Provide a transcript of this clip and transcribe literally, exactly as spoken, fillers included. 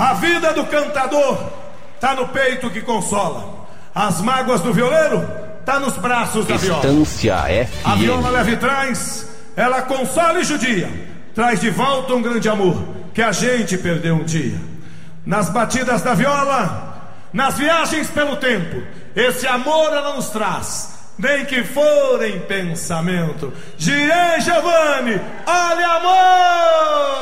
A vida do cantador tá no peito que consola. As mágoas do violeiro tá nos braços da viola. Estância F M. A viola leva e traz, ela consola e judia, traz de volta um grande amor que a gente perdeu um dia. Nas batidas da viola, nas viagens pelo tempo, esse amor ela nos traz, nem que for em pensamento. Gian Giovanni, olha amor!